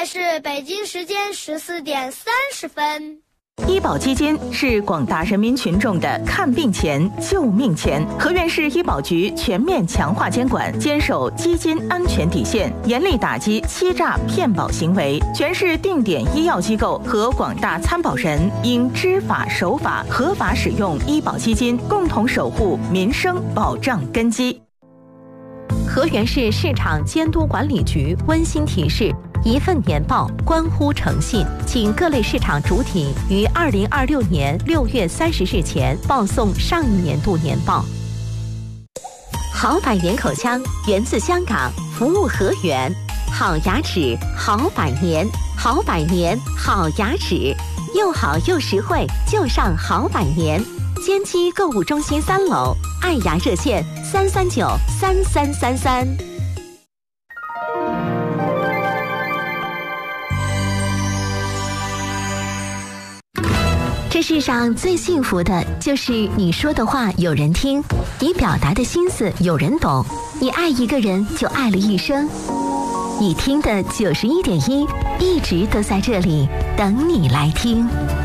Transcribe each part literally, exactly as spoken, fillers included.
是北京时间十四点三十分。 医保基金是广大人民群众的看病钱、救命钱。河源市医保局全面强化监管，坚守基金安全底线，严厉打击欺诈骗保行为。全市定点医药机构和广大参保人应知法守法，合法使用医保基金，共同守护民生保障根基。 河源市市场监督管理局温馨提示：一份年报关乎诚信，请各类市场主体于二零二六年六月三十日前报送上一年度年报。好百年口腔源自香港，服务河源。好牙齿，好百年，好百年，好牙齿，又好又实惠，就上好百年。坚基购物中心三楼，爱牙热线三三九三三三三。这世上最幸福的就是你说的话有人听，你表达的心思有人懂，你爱一个人就爱了一生。你听的九十一点一，一直都在这里等你来听。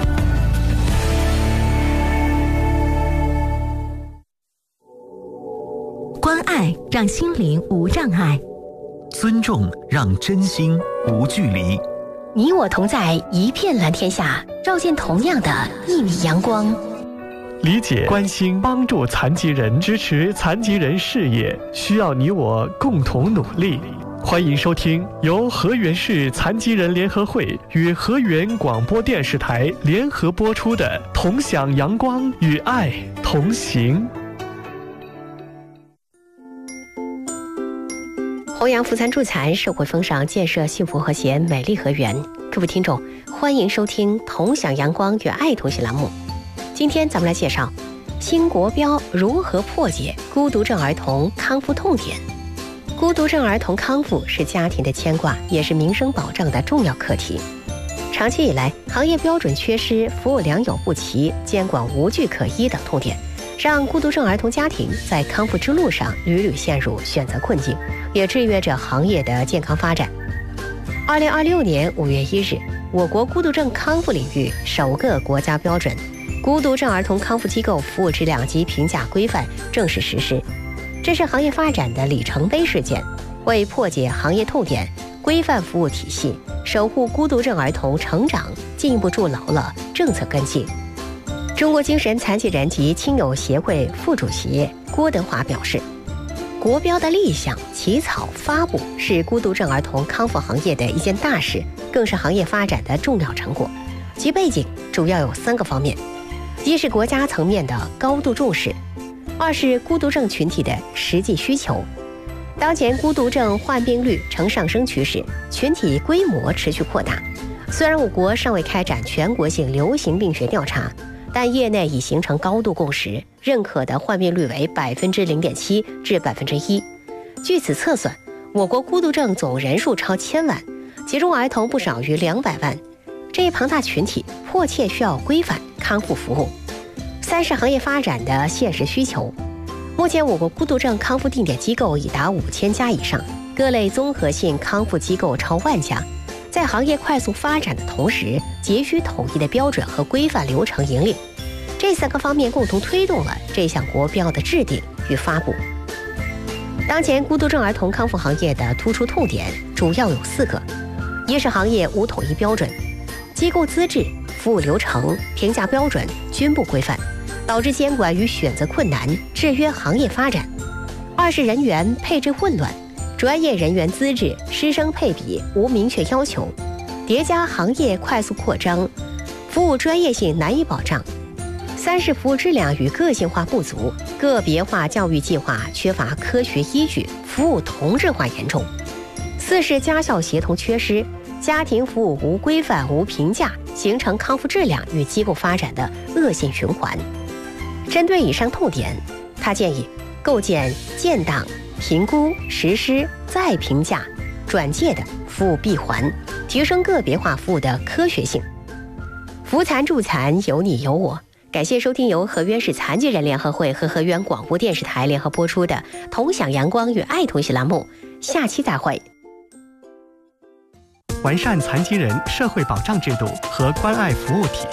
关爱让心灵无障碍， 尊重让真心无距离。 你我同在一片蓝天下，照见同样的一米阳光。 理解、关心、帮助残疾人，支持残疾人事业，需要你我共同努力。欢迎收听由河源市残疾人联合会与河源广播电视台联合播出的《同享阳光与爱同行》。 弘扬扶残助残，社会风尚，建设幸福和谐美丽河源。各位听众，欢迎收听《同享阳光与爱同行》栏目。今天咱们来介绍新国标如何破解孤独症儿童康复痛点。孤独症儿童康复是家庭的牵挂，也是民生保障的重要课题。长期以来，行业标准缺失、服务良莠不齐、监管无据可依等痛点，让孤独症儿童家庭在康复之路上屡屡陷入选择困境，也制约着行业的健康发展。二零二六年五月一日，我国孤独症康复领域首个国家标准《孤独症儿童康复机构服务质量及评价规范》正式实施。这是行业发展的里程碑事件，为破解行业痛点、规范服务体系、守护孤独症儿童成长进一步筑牢了政策根基。中国精神残疾人及亲友协会副主席郭德华表示，国标的立项、起草、发布是孤独症儿童康复行业的一件大事，更是行业发展的重要成果。其背景主要有三个方面：一是国家层面的高度重视，二是孤独症群体的实际需求。当前孤独症患病率呈上升趋势，群体规模持续扩大。虽然我国尚未开展全国性流行病学调查，但业内已形成高度共识，认可的患病率为百分之零点七至百分之一。据此测算，我国孤独症总人数超千万，其中儿童不少于两百万。这一庞大群体迫切需要规范康复服务。三是行业发展的现实需求。目前我国孤独症康复定点机构已达五千家以上，各类综合性康复机构超万家。在行业快速发展的同时，急需统一的标准和规范流程引领。这三个方面共同推动了这项国标的制定与发布。当前孤独症儿童康复行业的突出痛点主要有四个：一是行业无统一标准，机构资质、服务流程、评价标准均不规范，导致监管与选择困难，制约行业发展；二是人员配置混乱，专业人员资质、师生配比无明确要求，叠加行业快速扩张，服务专业性难以保障；三是服务质量与个性化不足，个别化教育计划缺乏科学依据，服务同质化严重；四是家校协同缺失，家庭服务无规范无评价，形成康复质量与机构发展的恶性循环。针对以上痛点，他建议构建建档、评估、实施、再评价、转介的服务闭环，提升个别化服务的科学性。扶残助残，有你有我。感谢收听由河源市残疾人联合会和河源广播电视台联合播出的《同享阳光与爱同行》栏目，下期再会。 完善残疾人社会保障制度和关爱服务体